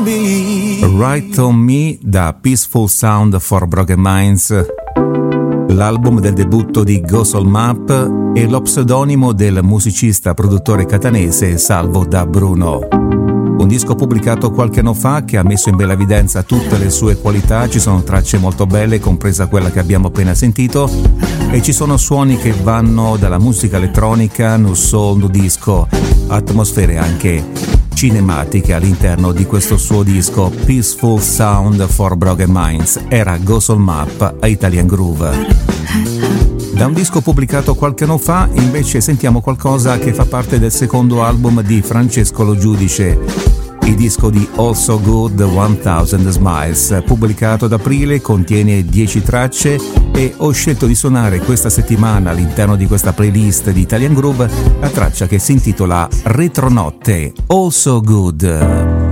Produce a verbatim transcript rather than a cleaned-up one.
Right on Me da Peaceful Sound for Broken Minds, l'album del debutto di Go Soul Map e lo pseudonimo del musicista produttore catanese Salvo da Bruno. Un disco pubblicato qualche anno fa che ha messo in bella evidenza tutte le sue qualità. Ci sono tracce molto belle, compresa quella che abbiamo appena sentito, e ci sono suoni che vanno dalla musica elettronica, nu soul, nu disco, atmosfere anche cinematiche all'interno di questo suo disco Peaceful Sound for Broken Minds. Era Go Soul Map a Italian Groove. Da un disco pubblicato qualche anno fa invece sentiamo qualcosa che fa parte del secondo album di Francesco Lo Giudice, il disco di All So Good one thousand Smiles, pubblicato ad aprile, contiene dieci tracce e ho scelto di suonare questa settimana all'interno di questa playlist di Italian Groove la traccia che si intitola Retronotte, All So Good.